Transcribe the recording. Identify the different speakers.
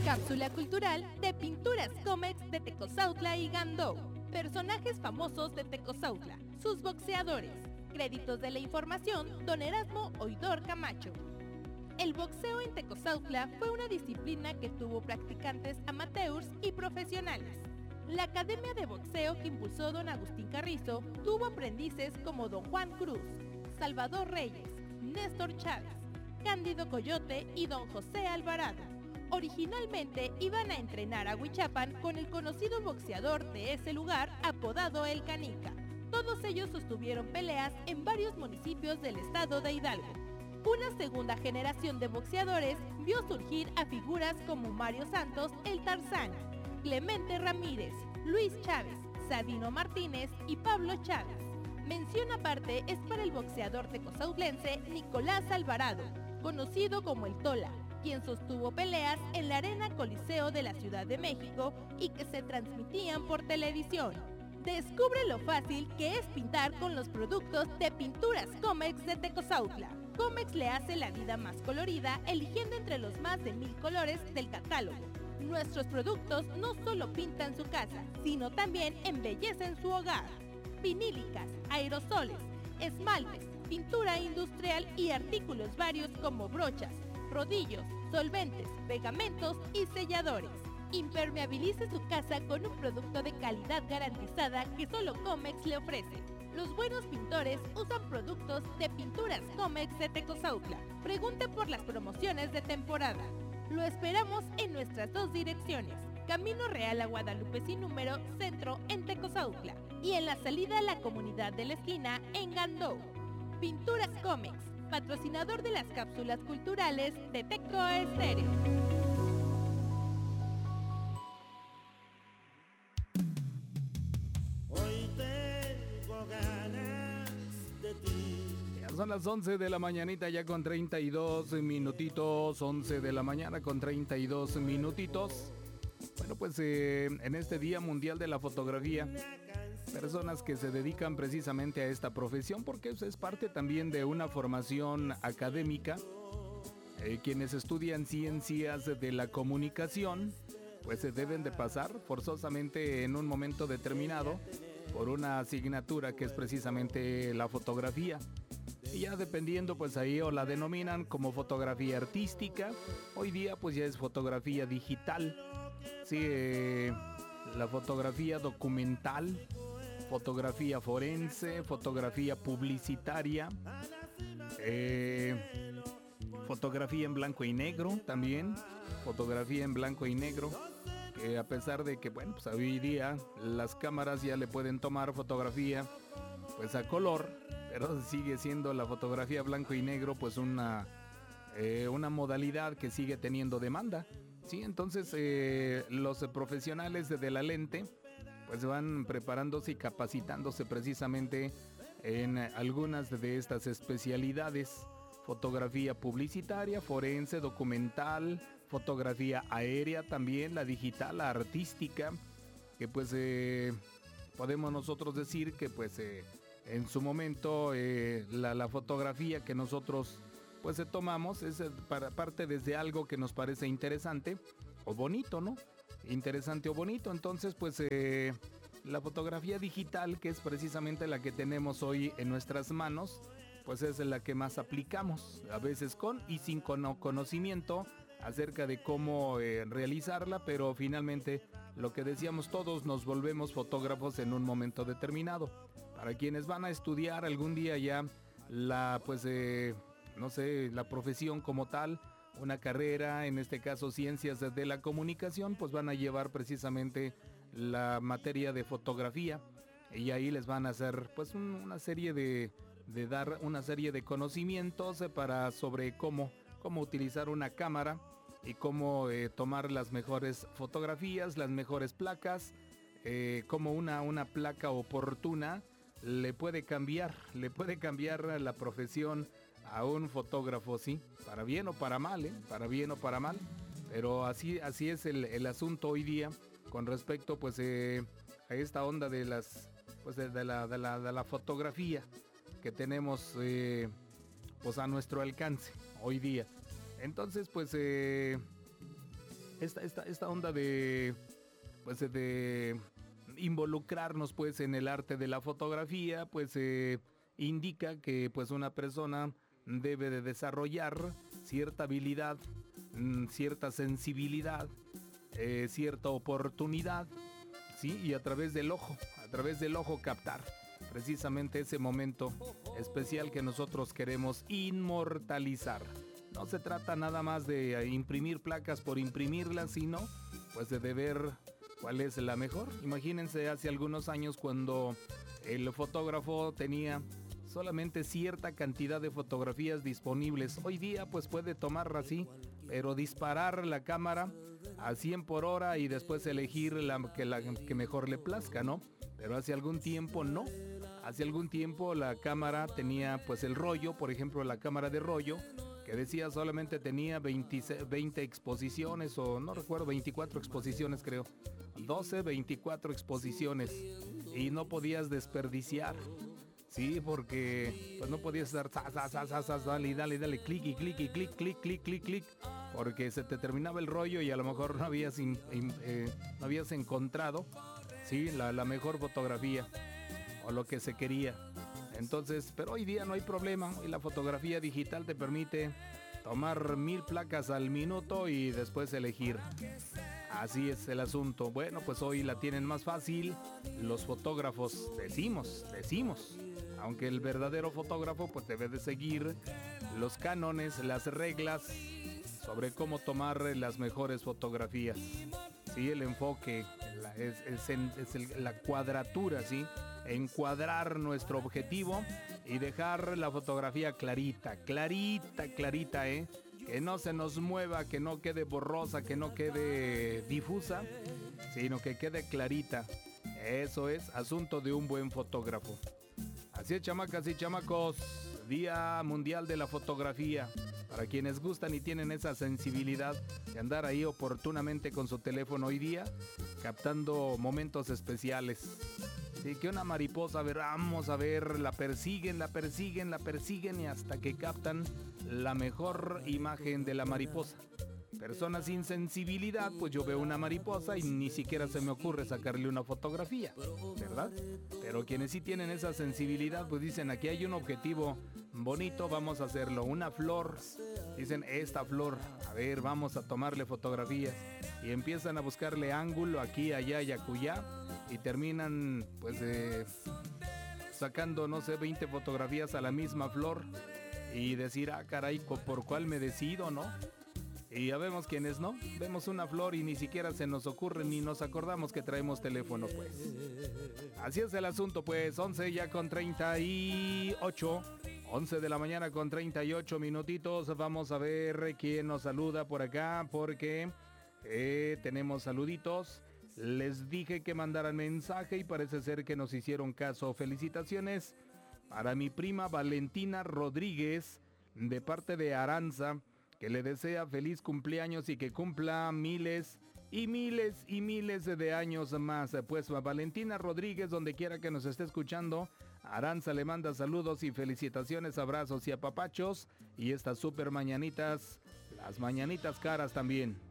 Speaker 1: Cápsula cultural de Pinturas Comex de Tecozautla y Gandou. Personajes famosos de Tecozautla, sus boxeadores. Créditos de la información, Don Erasmo Oidor Camacho. El boxeo en Tecozautla fue una disciplina que tuvo practicantes amateurs y profesionales. La academia de boxeo que impulsó don Agustín Carrizo tuvo aprendices como don Juan Cruz, Salvador Reyes, Néstor Chávez, Cándido Coyote y don José Alvarado. Originalmente iban a entrenar a Huichapan con el conocido boxeador de ese lugar apodado El Canica. Todos ellos sostuvieron peleas en varios municipios del estado de Hidalgo. Una segunda generación de boxeadores vio surgir a figuras como Mario Santos, el Tarzán, Clemente Ramírez, Luis Chávez, Sabino Martínez y Pablo Chávez. Mención aparte es para el boxeador tecozautlense Nicolás Alvarado, conocido como el Tola, quien sostuvo peleas en la Arena Coliseo de la Ciudad de México y que se transmitían por televisión. Descubre lo fácil que es pintar con los productos de Pinturas Comex de Tecozautla. Comex le hace la vida más colorida eligiendo entre los más de 1000 colores del catálogo. Nuestros productos no solo pintan su casa, sino también embellecen su hogar. Vinílicas, aerosoles, esmaltes, pintura industrial y artículos varios como brochas, rodillos, solventes, pegamentos y selladores. Impermeabilice su casa con un producto de calidad garantizada que solo Comex le ofrece. Los buenos pintores usan productos de Pinturas Comex de Tecozautla. Pregunte por las promociones de temporada. Lo esperamos en nuestras dos direcciones. Camino Real a Guadalupe sin número, Centro en Tecozautla. Y en la salida a la comunidad de la esquina en Gandou. Pinturas Comex, patrocinador de las cápsulas culturales de Teco Estéreo.
Speaker 2: Son las 11 de la mañanita ya con 32 minutitos, 11 de la mañana con 32 minutitos. Bueno, pues en este Día Mundial de la Fotografía, personas que se dedican precisamente a esta profesión, porque es parte también de una formación académica, quienes estudian ciencias de la comunicación, pues se deben de pasar forzosamente en un momento determinado por una asignatura que es precisamente la fotografía. Y ya dependiendo, pues ahí o la denominan como fotografía artística, hoy día pues ya es fotografía digital, sí, la fotografía documental, fotografía forense, fotografía publicitaria, fotografía en blanco y negro también, fotografía en blanco y negro, que a pesar de que, bueno, pues hoy día las cámaras ya le pueden tomar fotografía pues a color, pero sigue siendo la fotografía blanco y negro pues una modalidad que sigue teniendo demanda, ¿sí? Entonces los profesionales de la lente pues van preparándose y capacitándose precisamente en algunas de estas especialidades: fotografía publicitaria, forense, documental, fotografía aérea también, la digital, la artística, que pues podemos nosotros decir que pues en su momento la fotografía que nosotros pues tomamos es para parte desde algo que nos parece interesante o bonito, ¿no? Interesante o bonito. Entonces pues la fotografía digital, que es precisamente la que tenemos hoy en nuestras manos, pues es la que más aplicamos, a veces con y sin conocimiento acerca de cómo realizarla, pero finalmente lo que decíamos, todos nos volvemos fotógrafos en un momento determinado. Para quienes van a estudiar algún día ya la pues no sé, la profesión como tal, una carrera, en este caso ciencias de la comunicación, pues van a llevar precisamente la materia de fotografía, y ahí les van a hacer pues una serie de dar una serie de conocimientos para sobre cómo utilizar una cámara y cómo tomar las mejores fotografías, las mejores placas, cómo una placa oportuna le puede cambiar la profesión a un fotógrafo, sí, para bien o para mal, para bien o para mal, pero así es el asunto hoy día con respecto pues a esta onda de las pues de la fotografía que tenemos pues a nuestro alcance hoy día. Entonces pues esta onda de, pues, de involucrarnos pues en el arte de la fotografía, pues indica que pues una persona debe de desarrollar cierta habilidad, cierta sensibilidad, cierta oportunidad, ¿sí? Y a través del ojo captar precisamente ese momento especial que nosotros queremos inmortalizar. No se trata nada más de imprimir placas por imprimirlas, sino pues de ver cuál es la mejor. Imagínense hace algunos años cuando el fotógrafo tenía solamente cierta cantidad de fotografías disponibles. Hoy día pues puede tomar así, pero disparar la cámara a 100 por hora y después elegir la que mejor le plazca, ¿no? Pero hace algún tiempo no. Hace algún tiempo la cámara tenía pues el rollo, por ejemplo la cámara de rollo, que decía solamente tenía 20 exposiciones, o no recuerdo, 24 exposiciones creo. 12, 24 exposiciones. Y no podías desperdiciar. Sí, porque pues no podías estar dale, clic y clic y clic, clic, clic, clic, clic, porque se te terminaba el rollo y a lo mejor no habías encontrado, sí, la mejor fotografía o lo que se quería. Entonces, pero hoy día no hay problema, y la fotografía digital te permite tomar 1000 placas al minuto y después elegir. Así es el asunto. Bueno, pues hoy la tienen más fácil los fotógrafos, decimos, aunque el verdadero fotógrafo pues debe de seguir los cánones, las reglas sobre cómo tomar las mejores fotografías. Sí, el enfoque, la cuadratura, sí, encuadrar nuestro objetivo y dejar la fotografía clarita, que no se nos mueva, que no quede borrosa, que no quede difusa, sino que quede clarita. Eso es asunto de un buen fotógrafo. Así es, chamacas y chamacos, Día Mundial de la Fotografía. Para quienes gustan y tienen esa sensibilidad de andar ahí oportunamente con su teléfono hoy día, captando momentos especiales. Sí, que una mariposa, vamos a ver, la persiguen y hasta que captan la mejor imagen de la mariposa. Personas sin sensibilidad, pues yo veo una mariposa y ni siquiera se me ocurre sacarle una fotografía, ¿verdad? Pero quienes sí tienen esa sensibilidad, pues dicen, aquí hay un objetivo bonito, vamos a hacerlo. Una flor, dicen, esta flor, a ver, vamos a tomarle fotografías. Y empiezan a buscarle ángulo aquí, allá y acullá, y terminan pues sacando, no sé, 20 fotografías a la misma flor y decir, caray, ¿por cuál me decido, no? Y ya vemos quienes no, vemos una flor y ni siquiera se nos ocurre ni nos acordamos que traemos teléfono, pues. Así es el asunto, pues, 11 ya con 38, 11 de la mañana con 38 minutitos. Vamos a ver quién nos saluda por acá, porque tenemos saluditos. Les dije que mandaran mensaje y parece ser que nos hicieron caso. Felicitaciones para mi prima Valentina Rodríguez, de parte de Aranza, que le desea feliz cumpleaños y que cumpla miles y miles y miles de años más. Pues Valentina Rodríguez, donde quiera que nos esté escuchando, Aranza le manda saludos y felicitaciones, abrazos y apapachos, y estas super mañanitas, las mañanitas caras también.